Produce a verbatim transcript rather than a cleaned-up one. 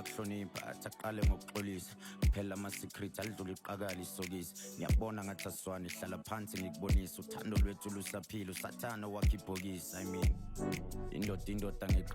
kuhlonipha athi aqale ngokuxolisa phela ama secret alidlula iqakala isokisi ngiyabona ngathi aswane hlala phansi ngikubonisa uthando lwethu lusaphila usathana wakhe ibhokisi I mean indoda indoda